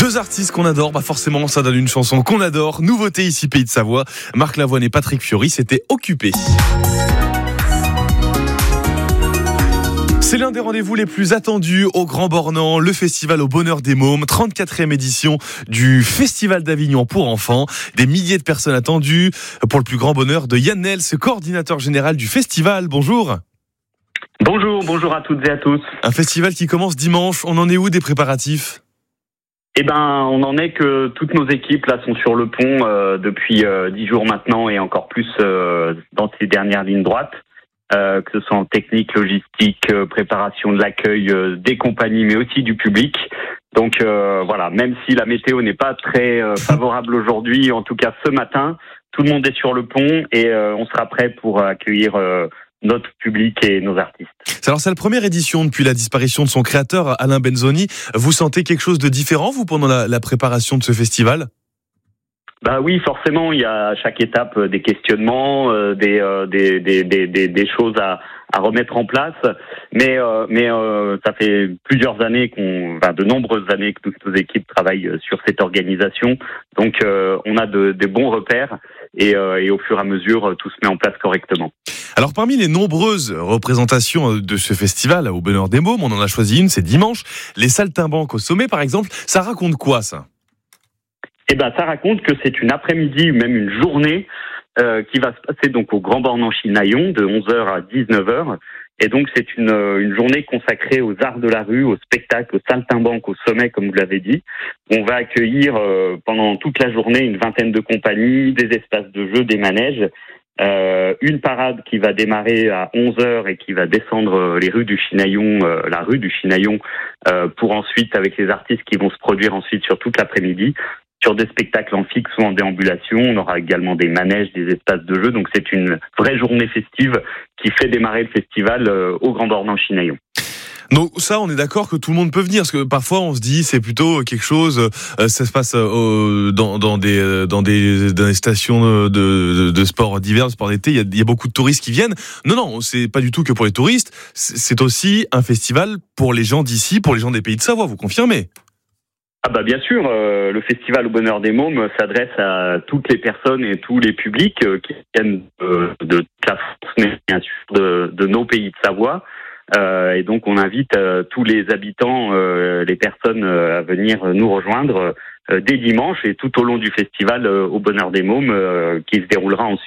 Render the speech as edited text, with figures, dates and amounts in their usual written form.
Deux artistes qu'on adore, forcément ça donne une chanson qu'on adore. Nouveauté ici Pays de Savoie, Marc Lavoine et Patrick Fiori s'étaient occupés. C'est l'un des rendez-vous les plus attendus au Grand Bornand, le festival au bonheur des mômes, 34e édition du Festival d'Avignon pour enfants. Des milliers de personnes attendues pour le plus grand bonheur de Yann Nels, coordinateur général du festival. Bonjour. Bonjour à toutes et à tous. Un festival qui commence dimanche, on en est où des préparatifs ? On en est que toutes nos équipes là sont sur le pont depuis 10 jours maintenant et encore plus dans ces dernières lignes droites. Que ce soit en technique, logistique, préparation de l'accueil des compagnies, mais aussi du public. Donc voilà, même si la météo n'est pas très favorable aujourd'hui, en tout cas ce matin, tout le monde est sur le pont et on sera prêt pour accueillir notre public et nos artistes. Alors c'est la première édition depuis la disparition de son créateur Alain Benzoni. Vous sentez quelque chose de différent, vous, pendant la préparation de ce festival ? Oui, forcément, il y a à chaque étape des questionnements, des choses à remettre en place. Mais ça fait plusieurs années de nombreuses années que toutes nos équipes travaillent sur cette organisation. Donc, on a des bons repères et au fur et à mesure, tout se met en place correctement. Alors, parmi les nombreuses représentations de ce festival au bonheur des mômes, on en a choisi une, c'est dimanche. Les saltimbanques au sommet, par exemple. Ça raconte quoi, ça ? Ça raconte que c'est une après-midi ou même une journée qui va se passer donc au Grand Bornand-Chinaillon de 11h à 19h. Et donc c'est une journée consacrée aux arts de la rue, au spectacle, aux saltimbanques au sommet, comme vous l'avez dit. On va accueillir pendant toute la journée une vingtaine de compagnies, des espaces de jeux, des manèges. Une parade qui va démarrer à 11h et qui va descendre les rues du Chinaillon, la rue du Chinaillon, pour ensuite, avec les artistes qui vont se produire ensuite sur toute l'après-midi, sur des spectacles en fixe ou en déambulation. On aura également des manèges, des espaces de jeu. Donc c'est une vraie journée festive qui fait démarrer le festival au Grand Bornand-Chinaillon. Donc ça, on est d'accord que tout le monde peut venir, parce que parfois on se dit c'est plutôt quelque chose, ça se passe dans des stations de sport divers, de sport d'été. Il y a beaucoup de touristes qui viennent. Non, c'est pas du tout que pour les touristes. C'est aussi un festival pour les gens d'ici, pour les gens des Pays de Savoie. Vous confirmez ? Bien sûr, le festival au bonheur des mômes s'adresse à toutes les personnes et tous les publics qui viennent de toute la France, mais bien sûr de nos Pays de Savoie. Et donc on invite tous les habitants, les personnes à venir nous rejoindre dès dimanche et tout au long du festival au bonheur des mômes qui se déroulera ensuite